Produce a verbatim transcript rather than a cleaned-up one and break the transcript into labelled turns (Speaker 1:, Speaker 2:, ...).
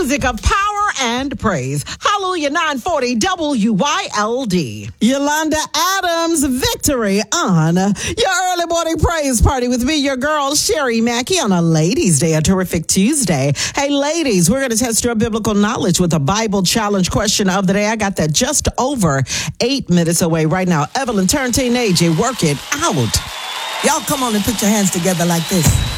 Speaker 1: music of power and praise. Hallelujah, nine forty W Y L D. Yolanda Adams, victory on your early morning praise party with me, your girl, Sherry Mackey, on a Ladies' Day, a terrific Tuesday. Hey, ladies, we're going to test your biblical knowledge with a Bible challenge question of the day. I got that just over eight minutes away right now. Evelyn, turn teenage, work it out.
Speaker 2: Y'all come on and put your hands together like this.